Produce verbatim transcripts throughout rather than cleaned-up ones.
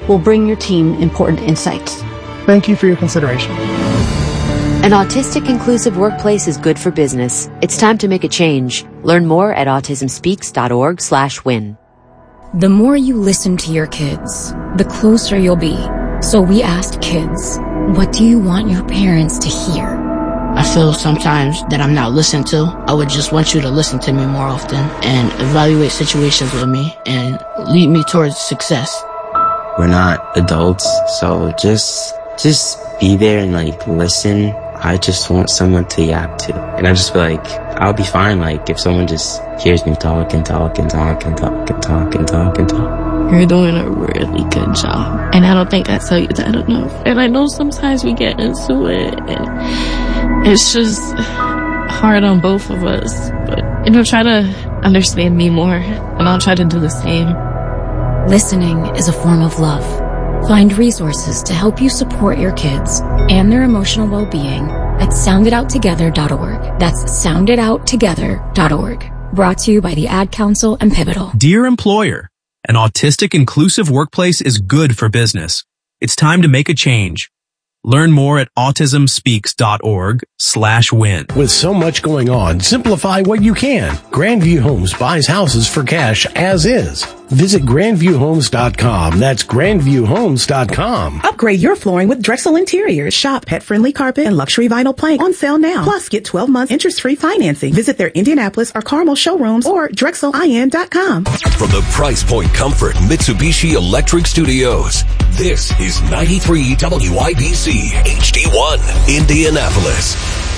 will bring your team important insights. Thank you for your consideration. An autistic inclusive workplace is good for business. It's time to make a change. Learn more at autismspeaks.org slash win. The more you listen to your kids, the closer you'll be. So we asked kids, what do you want your parents to hear? I feel sometimes that I'm not listened to. I would just want you to listen to me more often and evaluate situations with me and lead me towards success. We're not adults, so just, just be there and like listen. I just want someone to yap to. And I just feel like I'll be fine, like, if someone just hears me talk and talk and talk and talk and talk and talk and talk. You're doing a really good job. And I don't think I tell you that enough. And I know sometimes we get into it and it's just hard on both of us. But, you know, try to understand me more and I'll try to do the same. Listening is a form of love. Find resources to help you support your kids and their emotional well-being at sound it out together dot org. That's sound it out together dot org. Brought to you by the Ad Council and Pivotal. Dear employer, an autistic inclusive workplace is good for business. It's time to make a change. Learn more at autismspeaks.org slash win. With so much going on, simplify what you can. Grandview Homes buys houses for cash as is. Visit grandview homes dot com. That's grandview homes dot com. Upgrade your flooring with Drexel Interiors. Shop pet-friendly carpet and luxury vinyl plank on sale now. Plus, get twelve months interest-free financing. Visit their Indianapolis or Carmel showrooms or drexel I N dot com. From the Price Point Comfort Mitsubishi Electric Studios, this is ninety-three W I B C H D one, Indianapolis.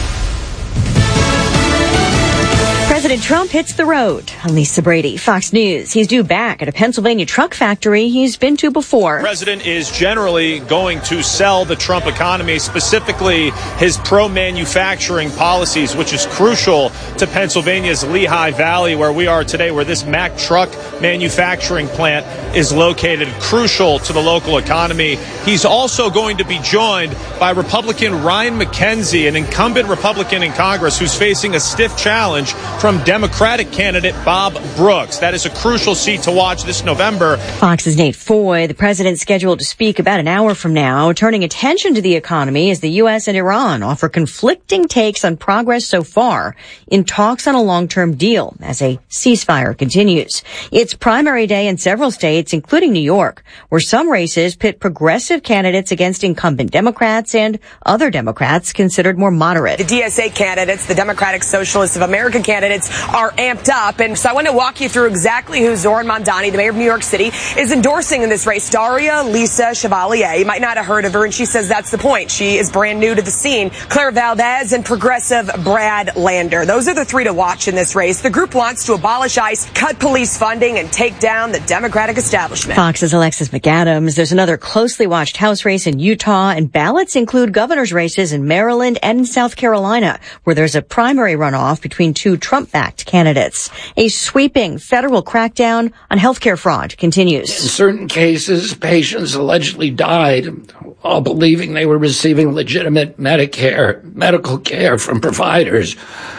President Trump hits the road. Lisa Brady, Fox News. He's due back at a Pennsylvania truck factory he's been to before. The president is generally going to sell the Trump economy, specifically his pro-manufacturing policies, which is crucial to Pennsylvania's Lehigh Valley, where we are today, where this Mack truck manufacturing plant is located, crucial to the local economy. He's also going to be joined by Republican Ryan McKenzie, an incumbent Republican in Congress who's facing a stiff challenge from Democratic candidate Bob Brooks. That is a crucial seat to watch this November. Fox's Nate Foy, the president's scheduled to speak about an hour from now, turning attention to the economy as the U S and Iran offer conflicting takes on progress so far in talks on a long-term deal as a ceasefire continues. It's primary day in several states, including New York, where some races pit progressive candidates against incumbent Democrats and other Democrats considered more moderate. The D S A candidates, the Democratic Socialists of America candidates, are amped up. And so I want to walk you through exactly who Zoran Mondani, the mayor of New York City, is endorsing in this race. Daria Lisa Chevalier. You might not have heard of her, and she says that's the point. She is brand new to the scene. Claire Valdez and progressive Brad Lander. Those are the three to watch in this race. The group wants to abolish ICE, cut police funding, and take down the Democratic establishment. Fox's Alexis McAdams. There's another closely watched House race in Utah, and ballots include governor's races in Maryland and in South Carolina, where there's a primary runoff between two Trump-backed candidates. A sweeping federal crackdown on healthcare fraud continues. In certain cases, patients allegedly died while believing they were receiving legitimate Medicare, medical care from providers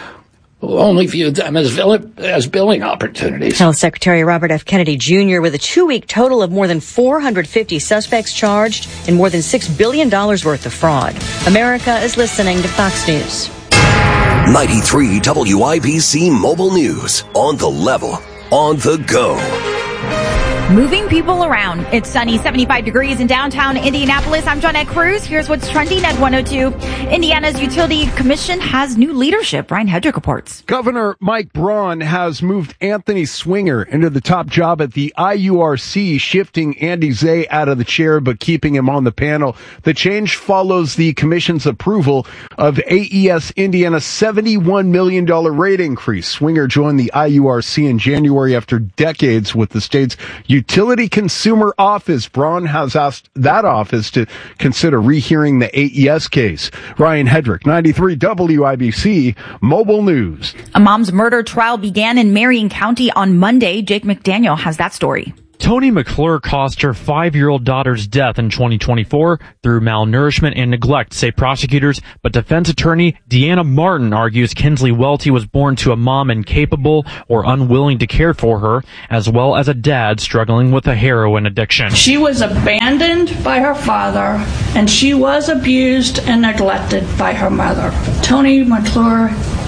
who only viewed them as, as billing opportunities. Health Secretary Robert F. Kennedy Junior with a two-week total of more than four hundred fifty suspects charged and more than six billion dollars worth of fraud. America is listening to Fox News. ninety-three W I B C Mobile News. On the level. On the go. Moving people around. It's sunny, seventy-five degrees in downtown Indianapolis. I'm Johnette Cruz. Here's what's trending at one oh two. Indiana's Utility Commission has new leadership. Ryan Hedrick reports. Governor Mike Braun has moved Anthony Swinger into the top job at the I U R C, shifting Andy Zay out of the chair but keeping him on the panel. The change follows the commission's approval of A E S Indiana's seventy-one million dollars rate increase. Swinger joined the I U R C in January after decades with the state's Utility Consumer Office. Braun has asked that office to consider rehearing the A E S case. Ryan Hedrick, ninety-three W I B C Mobile News. A mom's murder trial began in Marion County on Monday. Jake McDaniel has that story. Tony McClure caused her five-year-old daughter's death in twenty twenty-four through malnourishment and neglect, say prosecutors, but defense attorney Deanna Martin argues Kinsley Welty was born to a mom incapable or unwilling to care for her, as well as a dad struggling with a heroin addiction. She was abandoned by her father, and she was abused and neglected by her mother. Tony McClure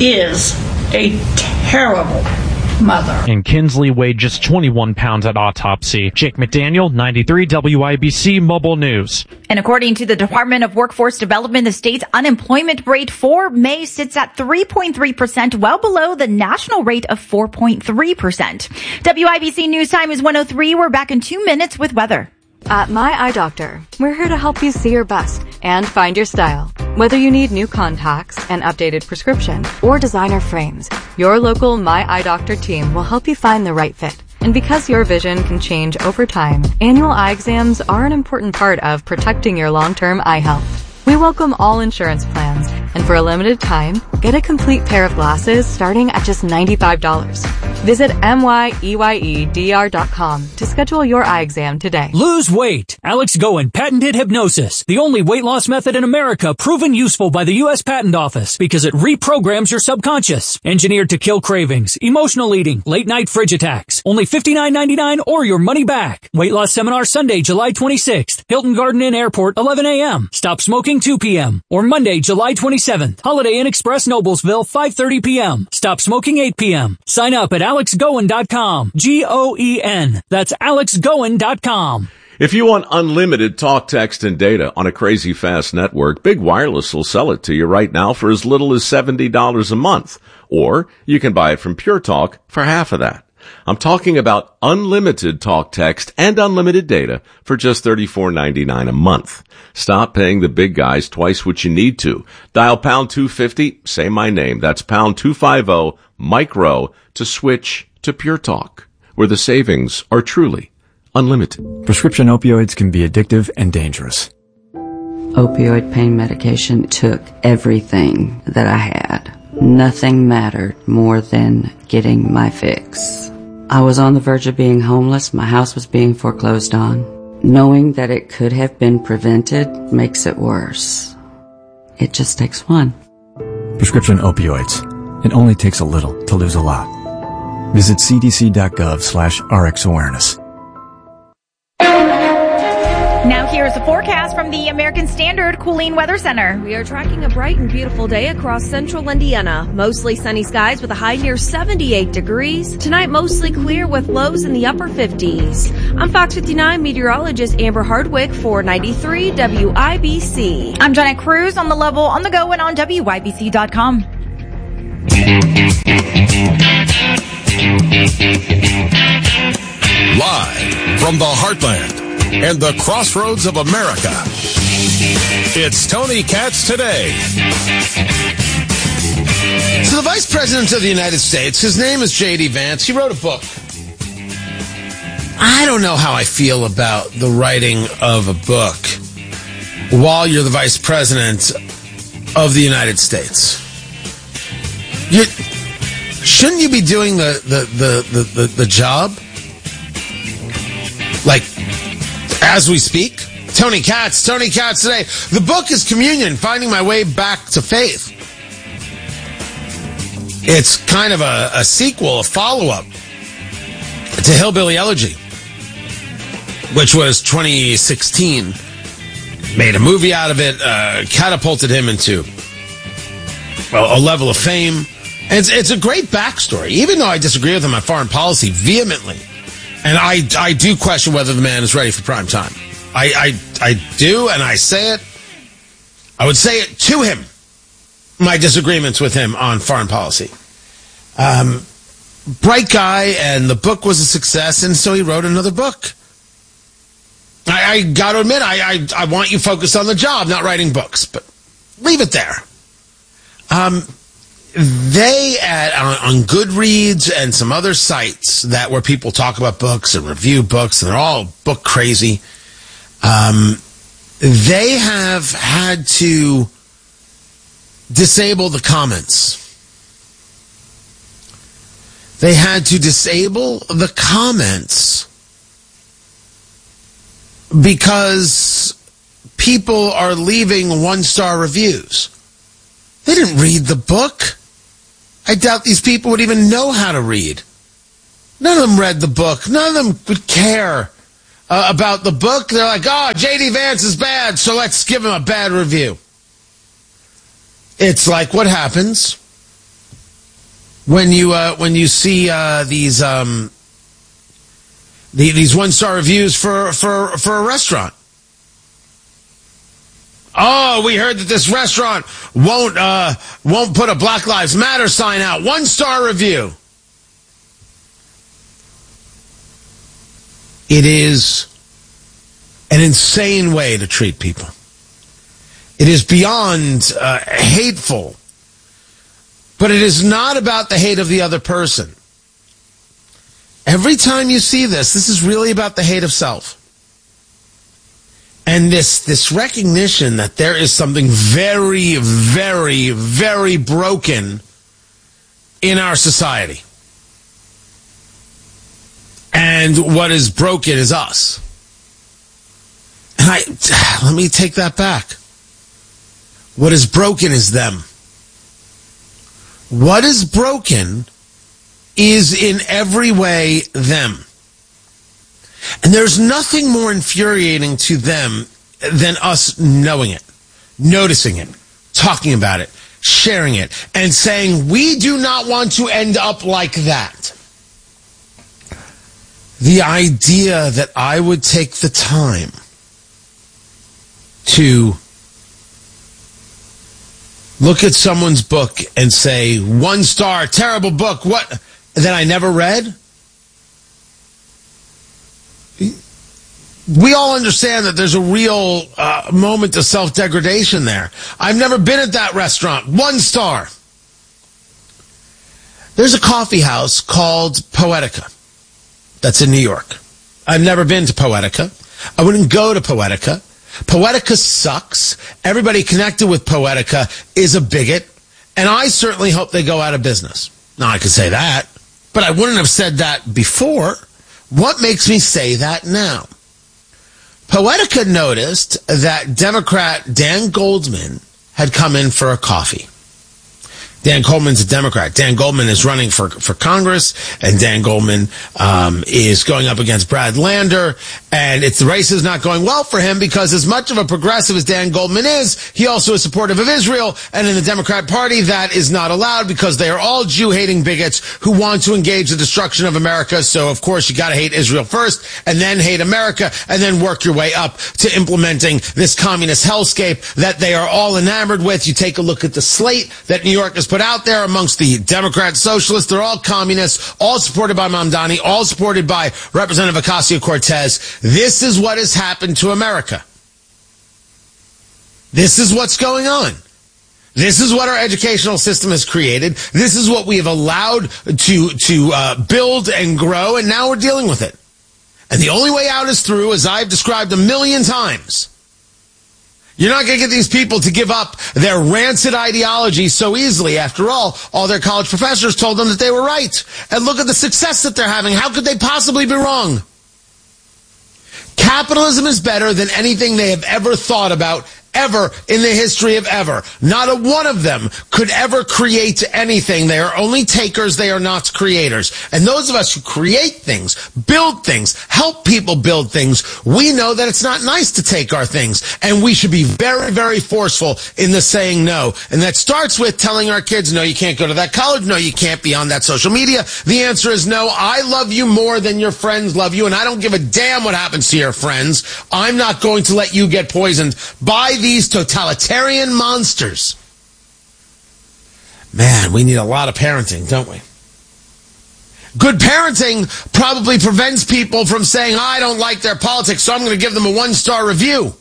is a terrible mother. And Kinsley weighed just twenty-one pounds at autopsy. Jake McDaniel, ninety-three W I B C Mobile News. And according to the Department of Workforce Development, the state's unemployment rate for May sits at three point three percent, well below the national rate of four point three percent. W I B C News Time is one oh three. We're back in two minutes with weather. At My Eye Doctor, we're here to help you see your best and find your style. Whether you need new contacts, an updated prescription, or designer frames, your local My Eye Doctor team will help you find the right fit. And because your vision can change over time, annual eye exams are an important part of protecting your long-term eye health. We welcome all insurance plans, and for a limited time, get a complete pair of glasses starting at just ninety-five dollars. Visit M Y E Y E D R dot com to schedule your eye exam today. Lose weight. Alex Goen patented hypnosis, the only weight loss method in America proven useful by the U S Patent Office because it reprograms your subconscious. Engineered to kill cravings, emotional eating, late night fridge attacks. Only fifty-nine ninety-nine or your money back. Weight loss seminar Sunday, July twenty-sixth. Hilton Garden Inn Airport, eleven a.m. Stop smoking two p.m. Or Monday, July twenty-seventh. Holiday Inn Express Noblesville, five thirty p.m. Stop smoking eight p.m. Sign up at alex goen dot com. G O E N. That's alex goen dot com. If you want unlimited talk, text, and data on a crazy fast network, Big Wireless will sell it to you right now for as little as seventy dollars a month. Or you can buy it from Pure Talk for half of that. I'm talking about unlimited talk, text, and unlimited data for just thirty-four ninety-nine a month. Stop paying the big guys twice what you need to. Dial pound two fifty, say my name. That's pound two fifty, micro, to switch to Pure Talk, where the savings are truly unlimited. Prescription opioids can be addictive and dangerous. Opioid pain medication took everything that I had. Nothing mattered more than getting my fix. I was on the verge of being homeless. My house was being foreclosed on. Knowing that it could have been prevented makes it worse. It just takes one. Prescription opioids. It only takes a little to lose a lot. Visit cdc.gov slash RX awareness. Now here's a forecast from the American Standard Cooling Weather Center. We are tracking a bright and beautiful day across central Indiana. Mostly sunny skies with a high near seventy-eight degrees. Tonight, mostly clear with lows in the upper fifties. I'm Fox fifty-nine meteorologist Amber Hardwick for ninety-three W I B C. I'm Jonette Cruz on the level, on the go, and on W I B C dot com. Live from the heartland and the crossroads of America, it's Tony Katz Today. So the Vice President of the United States, his name is J D Vance. He wrote a book. I don't know how I feel about the writing of a book while you're the Vice President of the United States. You, shouldn't you be doing the, the, the, the, the, the job? Like, as we speak? Tony Katz, Tony Katz Today. The book is Communion, Finding My Way Back to Faith. It's kind of a, a sequel, a follow-up to Hillbilly Elegy, which was twenty sixteen. Made a movie out of it, uh, catapulted him into well, a level of fame. And it's, it's a great backstory, even though I disagree with him on foreign policy vehemently. And I, I do question whether the man is ready for prime time. I, I, I do, and I say it. I would say it to him, my disagreements with him on foreign policy. Um, bright guy, and the book was a success, and so he wrote another book. I, I got to admit, I, I, I want you focused on the job, not writing books, but leave it there. Um... They, at, on, on Goodreads and some other sites that where people talk about books and review books, and they're all book crazy, um, they have had to disable the comments. They had to disable the comments because people are leaving one-star reviews. They didn't read the book. I doubt these people would even know how to read. None of them read the book. None of them would care uh, about the book. They're like, oh, J D. Vance is bad, so let's give him a bad review. It's like what happens when you uh, when you see uh, these um, the, these one-star reviews for, for, for a restaurant. Oh, we heard that this restaurant won't uh, won't put a Black Lives Matter sign out. One-star review. It is an insane way to treat people. It is beyond uh, hateful. But it is not about the hate of the other person. Every time you see this, this is really about the hate of self. And this this recognition that there is something very, very, very broken in our society. And what is broken is us. And I let me take that back. What is broken is them. What is broken is in every way them. And there's nothing more infuriating to them than us knowing it, noticing it, talking about it, sharing it, and saying, we do not want to end up like that. The idea that I would take the time to look at someone's book and say, one star, terrible book, what, that I never read? We all understand that there's a real uh, moment of self-degradation there. I've never been at that restaurant. One star. There's a coffee house called Poetica that's in New York. I've never been to Poetica. I wouldn't go to Poetica. Poetica sucks. Everybody connected with Poetica is a bigot, and I certainly hope they go out of business. Now, I could say that, but I wouldn't have said that before. What makes me say that now? Poetica noticed that Democrat Dan Goldman had come in for a coffee. Dan Goldman's a Democrat. Dan Goldman is running for for Congress, and Dan Goldman um, is going up against Brad Lander, and it's the race is not going well for him because as much of a progressive as Dan Goldman is, he also is supportive of Israel, and in the Democrat Party, that is not allowed because they are all Jew-hating bigots who want to engage the destruction of America, so of course you gotta hate Israel first, and then hate America, and then work your way up to implementing this communist hellscape that they are all enamored with. You take a look at the slate that New York has put out there amongst the Democrat socialists. They're all communists, all supported by Mamdani, all supported by Representative Ocasio-Cortez. This is what has happened to America. This is what's going on. This is what our educational system has created. This is what we have allowed to, to uh, build and grow, and now we're dealing with it. And the only way out is through, as I've described a million times. You're not going to get these people to give up their rancid ideology so easily. After all, all their college professors told them that they were right. And look at the success that they're having. How could they possibly be wrong? Capitalism is better than anything they have ever thought about, ever in the history of ever. Not a one of them could ever create anything. They are only takers. They are not creators. And those of us who create things, build things, help people build things, we know that it's not nice to take our things. And we should be very, very forceful in the saying no. And that starts with telling our kids, no, you can't go to that college. No, you can't be on that social media. The answer is no. I love you more than your friends love you. And I don't give a damn what happens to your friends. I'm not going to let you get poisoned by these totalitarian monsters. Man, we need a lot of parenting, don't we? Good parenting probably prevents people from saying, I don't like their politics, so I'm going to give them a one-star review.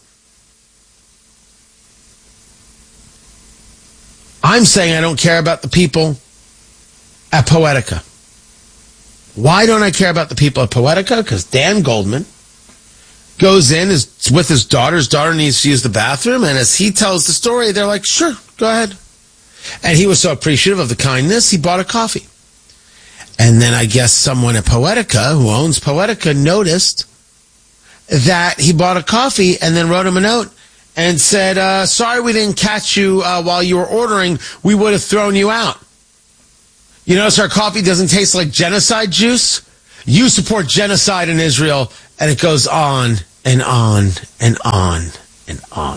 I'm saying I don't care about the people at Poetica. Why don't I care about the people at Poetica? Because Dan Goldman goes in, is with his daughter. His daughter needs to use the bathroom, and as he tells the story, they're like, sure, go ahead. And he was so appreciative of the kindness, he bought a coffee. And then I guess someone at Poetica, who owns Poetica, noticed that he bought a coffee and then wrote him a note and said, uh, sorry we didn't catch you uh, while you were ordering. We would have thrown you out. You notice our coffee doesn't taste like genocide juice? You support genocide in Israel, and it goes on and on and on and on.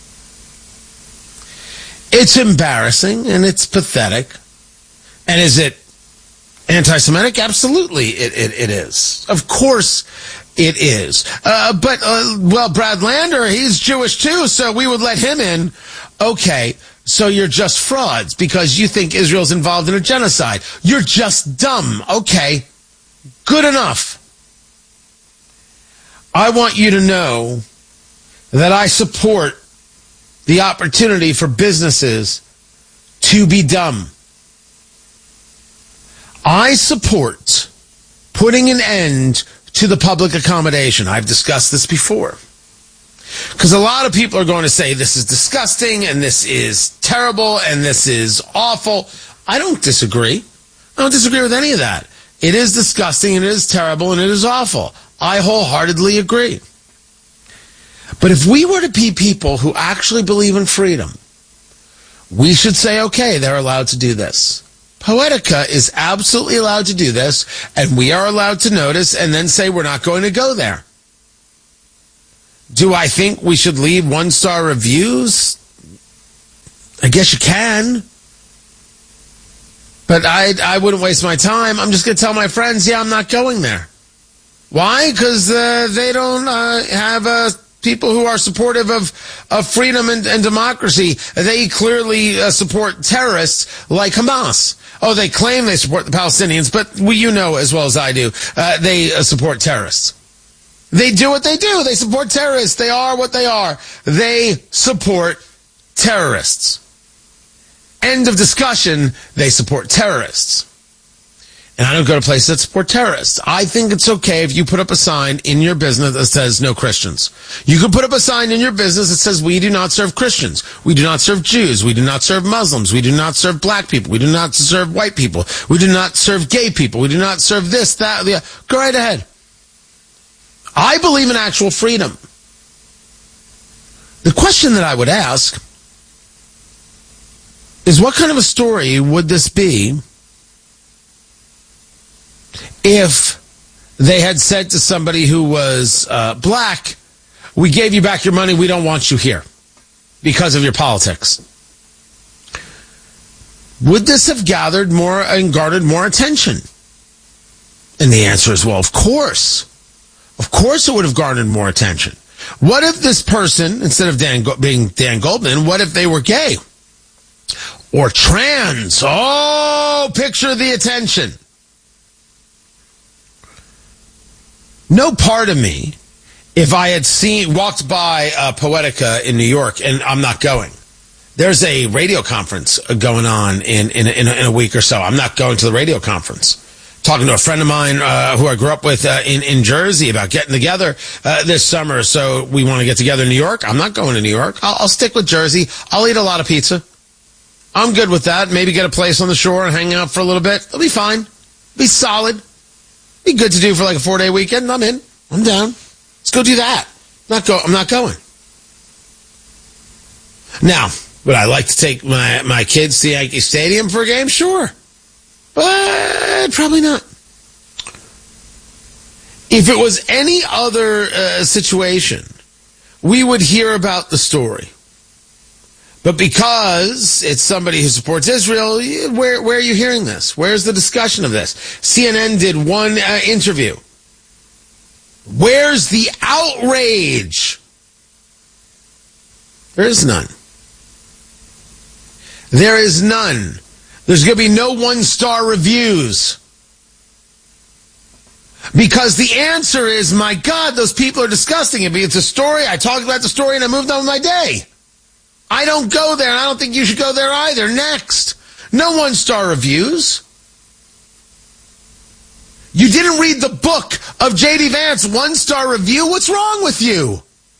It's embarrassing, and it's pathetic. And is it anti-Semitic? Absolutely, it, it, it is. Of course it is. Uh, but, uh, well, Brad Lander, he's Jewish too, so we would let him in. Okay, so you're just frauds because you think Israel's involved in a genocide. You're just dumb. Okay, good enough. I want you to know that I support the opportunity for businesses to be dumb. I support putting an end to the public accommodation. I've discussed this before. Because a lot of people are going to say this is disgusting and this is terrible and this is awful. I don't disagree. I don't disagree with any of that. It is disgusting and it is terrible and it is awful. I wholeheartedly agree. But if we were to be people who actually believe in freedom, we should say, okay, they're allowed to do this. Poetica is absolutely allowed to do this, and we are allowed to notice and then say we're not going to go there. Do I think we should leave one-star reviews? I guess you can. But I I wouldn't waste my time. I'm just going to tell my friends, yeah, I'm not going there. Why? Because uh, they don't uh, have uh, people who are supportive of, of freedom and, and democracy. They clearly uh, support terrorists like Hamas. Oh, they claim they support the Palestinians, but we, you know as well as I do, uh, they uh, support terrorists. They do what they do. They support terrorists. They are what they are. They support terrorists. End of discussion. They support terrorists. And I don't go to places that support terrorists. I think it's okay if you put up a sign in your business that says no Christians. You can put up a sign in your business that says we do not serve Christians. We do not serve Jews. We do not serve Muslims. We do not serve black people. We do not serve white people. We do not serve gay people. We do not serve this, that, the other. Go right ahead. I believe in actual freedom. The question that I would ask is what kind of a story would this be if they had said to somebody who was uh, black, we gave you back your money, we don't want you here because of your politics? Would this have gathered more and garnered more attention? And the answer is, well, of course. Of course it would have garnered more attention. What if this person, instead of Dan, being Dan Goldman, what if they were gay? Or trans? Oh, picture the attention. No part of me, if I had seen, walked by uh, Poetica in New York, and I'm not going. There's a radio conference going on in, in, in, a, in a week or so. I'm not going to the radio conference. Talking to a friend of mine uh, who I grew up with uh, in, in Jersey about getting together uh, this summer. So we want to get together in New York. I'm not going to New York. I'll, I'll stick with Jersey. I'll eat a lot of pizza. I'm good with that. Maybe get a place on the shore and hang out for a little bit. It'll be fine. Be solid. Be good to do for like a four-day weekend. I'm in. I'm down. Let's go do that. Not go. I'm not going. Now, would I like to take my, my kids to Yankee Stadium for a game? Sure. But probably not. If it was any other uh, situation, we would hear about the story. But because it's somebody who supports Israel, where, where are you hearing this? Where's the discussion of this? C N N did one uh, interview. Where's the outrage? There is none. There is none. There's going to be no one-star reviews. Because the answer is, my God, those people are disgusting. It's a story. I talked about the story and I moved on with my day. I don't go there, and I don't think you should go there either. Next. No one-star reviews. You didn't read the book of J D Vance, one-star review? What's wrong with you?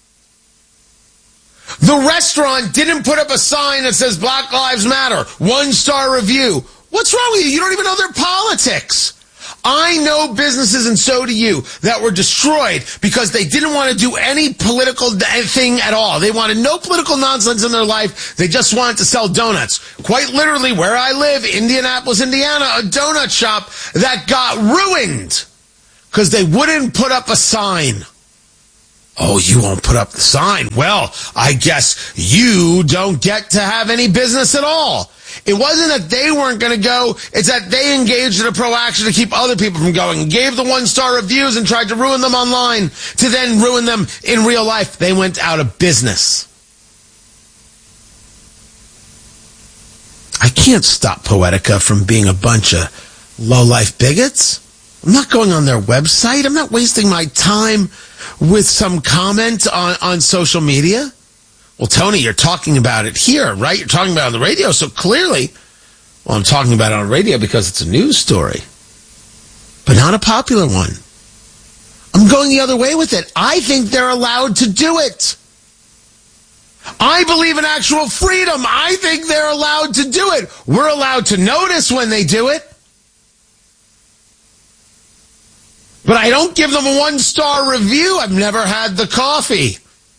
The restaurant didn't put up a sign that says Black Lives Matter, one-star review. What's wrong with you? You don't even know their politics. I know businesses, and so do you, that were destroyed because they didn't want to do any political thing at all. They wanted no political nonsense in their life. They just wanted to sell donuts. Quite literally, where I live, Indianapolis, Indiana, a donut shop that got ruined because they wouldn't put up a sign. Oh, you won't put up the sign. Well, I guess you don't get to have any business at all. It wasn't that they weren't going to go. It's that they engaged in a proaction to keep other people from going, gave the one-star reviews and tried to ruin them online to then ruin them in real life. They went out of business. I can't stop Poetica from being a bunch of low-life bigots. I'm not going on their website. I'm not wasting my time with some comment on, on social media. Well, Tony, you're talking about it here, right? You're talking about it on the radio, so clearly, well, I'm talking about it on radio because it's a news story, but not a popular one. I'm going the other way with it. I think they're allowed to do it. I believe in actual freedom. I think they're allowed to do it. We're allowed to notice when they do it. But I don't give them a one-star review. I've never had the coffee.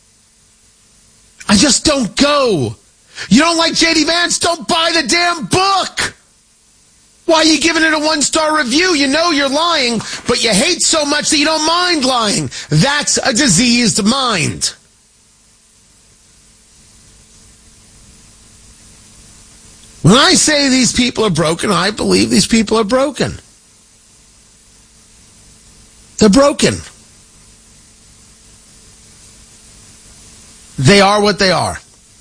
I just don't go. You don't like J D Vance? Don't buy the damn book. Why are you giving it a one-star review? You know you're lying, but you hate so much that you don't mind lying. That's a diseased mind. When I say these people are broken, I believe these people are broken. They're broken. They are what they are.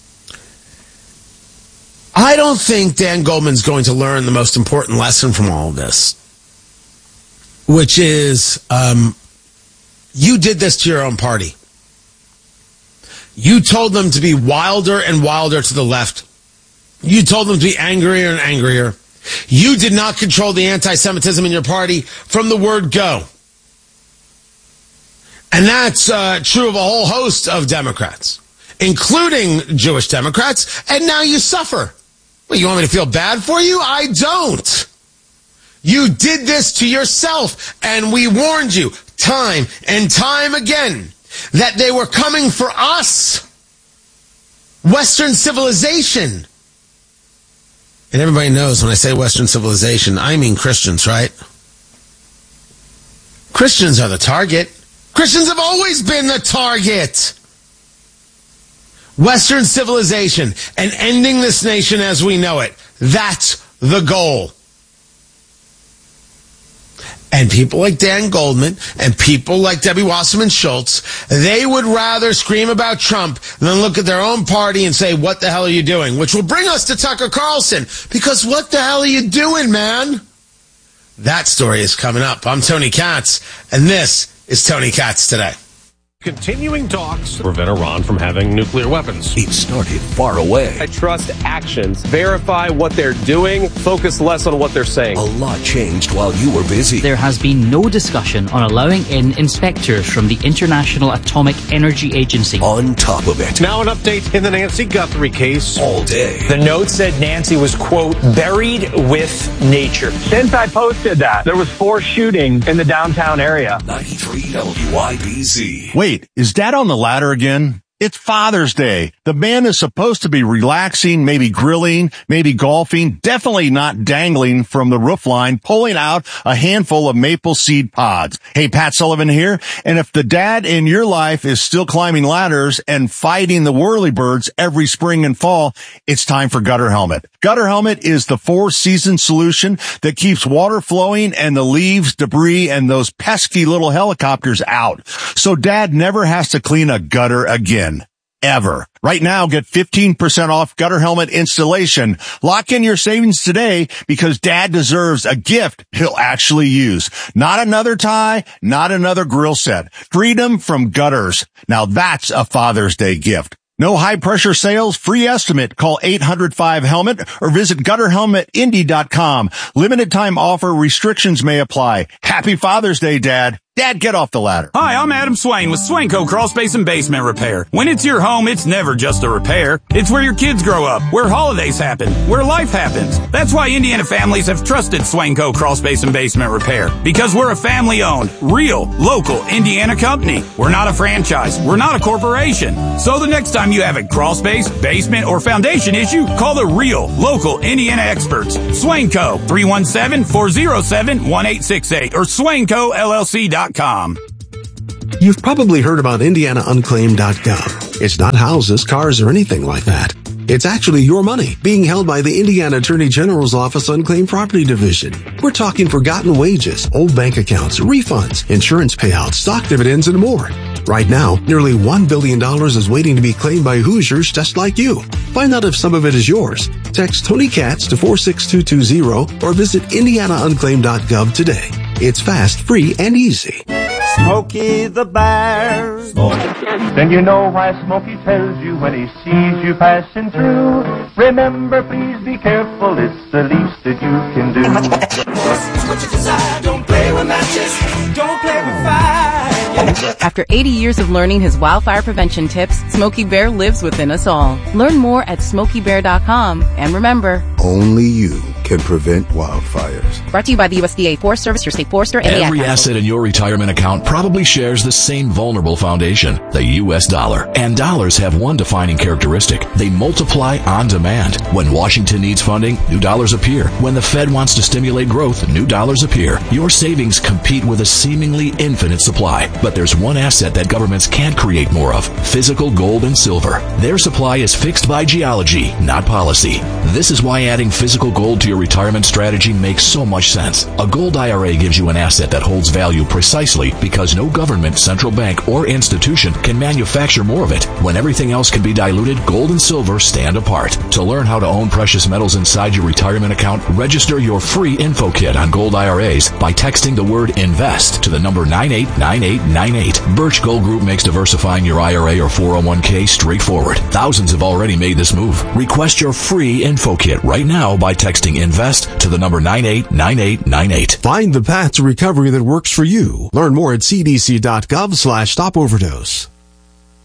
I don't think Dan Goldman's going to learn the most important lesson from all of this, which is um, you did this to your own party. You told them to be wilder and wilder to the left. You told them to be angrier and angrier. You did not control the anti-Semitism in your party from the word go. And that's uh, true of a whole host of Democrats, including Jewish Democrats, and now you suffer. Well, you want me to feel bad for you? I don't. You did this to yourself, and we warned you time and time again that they were coming for us, Western civilization. And everybody knows when I say Western civilization, I mean Christians, right? Christians are the target. Christians have always been the target. Western civilization and ending this nation as we know it. That's the goal. And people like Dan Goldman and people like Debbie Wasserman Schultz, they would rather scream about Trump than look at their own party and say, what the hell are you doing? Which will bring us to Tucker Carlson. Because what the hell are you doing, man? That story is coming up. I'm Tony Katz, and this is Tony Katz Today. Continuing talks to prevent Iran from having nuclear weapons. It started far away. I trust actions. Verify what they're doing. Focus less on what they're saying. A lot changed while you were busy. There has been no discussion on allowing in inspectors from the International Atomic Energy Agency. On top of it. Now an update in the Nancy Guthrie case. All day. The note said Nancy was, quote, buried with nature. Since I posted that, there was four shootings in the downtown area. ninety-three W I B C. Wait. Is Dad on the ladder again? It's Father's Day. The man is supposed to be relaxing, maybe grilling, maybe golfing, definitely not dangling from the roof line, pulling out a handful of maple seed pods. Hey, Pat Sullivan here. And if the dad in your life is still climbing ladders and fighting the whirlybirds every spring and fall, it's time for Gutter Helmet. Gutter Helmet is the four-season solution that keeps water flowing and the leaves, debris, and those pesky little helicopters out. So Dad never has to clean a gutter again. Ever. Right now, get fifteen percent off Gutter Helmet installation. Lock in your savings today because Dad deserves a gift he'll actually use. Not another tie, not another grill set. Freedom from gutters. Now that's a Father's Day gift. No high-pressure sales, free estimate. Call eight hundred five helmet or visit gutter helmet indy dot com. Limited time offer, restrictions may apply. Happy Father's Day, Dad. Dad, get off the ladder. Hi, I'm Adam Swain with Swainco Crawl Space and Basement Repair. When it's your home, it's never just a repair. It's where your kids grow up, where holidays happen, where life happens. That's why Indiana families have trusted Swainco Crawl Space and Basement Repair. Because we're a family-owned, real, local Indiana company. We're not a franchise. We're not a corporation. So the next time you have a crawl space, basement, or foundation issue, call the real, local Indiana experts. Swainco, three one seven, four zero seven, one eight six eight or swainco L L C dot com. You've probably heard about Indiana Unclaimed dot gov. It's not houses, cars, or anything like that. It's actually your money being held by the Indiana Attorney General's Office Unclaimed Property Division. We're talking forgotten wages, old bank accounts, refunds, insurance payouts, stock dividends, and more. Right now, nearly one billion dollars is waiting to be claimed by Hoosiers just like you. Find out if some of it is yours. Text Tony Katz to four six two two zero or visit Indiana Unclaimed dot gov today. It's fast, free, and easy. Smokey the Bear. Then you know why Smokey tells you when he sees you passing through. Remember, please be careful, it's the least that you can do. It's what you desire, don't play with matches, don't play with fire. After eighty years of learning his wildfire prevention tips, Smokey Bear lives within us all. Learn more at smokey bear dot com. And remember, only you can prevent wildfires. Brought to you by the U S D A Forest Service, your state forester, and the Ad Every Council. asset in your retirement account probably shares the same vulnerable foundation, the U S dollar. And dollars have one defining characteristic. They multiply on demand. When Washington needs funding, new dollars appear. When the Fed wants to stimulate growth, new dollars appear. Your savings compete with a seemingly infinite supply. But there's one asset that governments can't create more of: physical gold and silver. Their supply is fixed by geology, not policy. This is why adding physical gold to your retirement strategy makes so much sense. A gold I R A gives you an asset that holds value precisely because no government, central bank, or institution can manufacture more of it. When everything else can be diluted, gold and silver stand apart. To learn how to own precious metals inside your retirement account, register your free info kit on gold I R As by texting the word INVEST to the number nine eight nine eight nine eight. Birch Gold Group makes diversifying your I R A or four oh one k straightforward. Thousands have already made this move. Request your free info kit right now by texting INVEST to the number nine eight nine eight nine eight. Find the path to recovery that works for you. Learn more at C D C dot gov slash stop overdose.